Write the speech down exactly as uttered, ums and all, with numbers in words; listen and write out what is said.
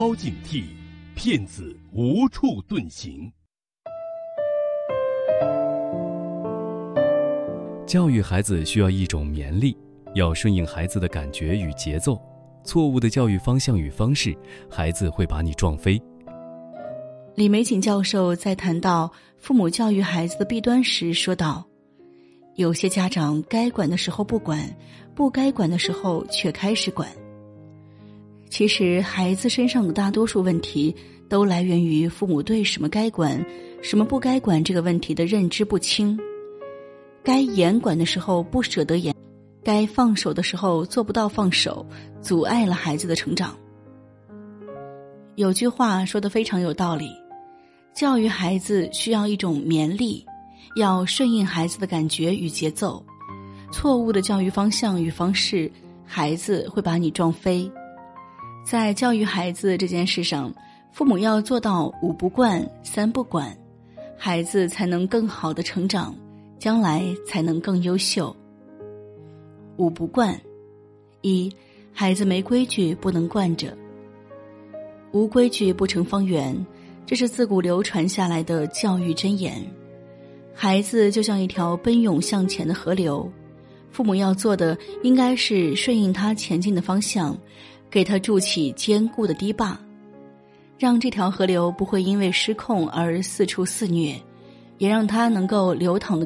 高警惕，骗子无处遁形。 教育孩子需要一种绵力，要顺应孩子的感觉与节奏。错误的教育方向与方式，孩子会把你撞飞。 李玫瑾教授在谈到父母教育孩子的弊端时说道，有些家长该管的时候不管，不该管的时候却开始管。其实孩子身上的大多数问题都来源于父母对什么该管什么不该管这个问题的认知不清，该严管的时候不舍得严，该放手的时候做不到放手，阻碍了孩子的成长。有句话说得非常有道理，教育孩子需要一种绵力，要顺应孩子的感觉与节奏。错误的教育方向与方式，孩子会把你撞飞。在教育孩子这件事上，父母要做到五不惯三不管，孩子才能更好的成长，将来才能更优秀。五不惯：一，孩子没规矩不能惯着。无规矩不成方圆，这是自古流传下来的教育箴言。孩子就像一条奔涌向前的河流，父母要做的应该是顺应他前进的方向，给他筑起坚固的堤坝，让这条河流不会因为失控而四处肆虐，也让它能够流淌的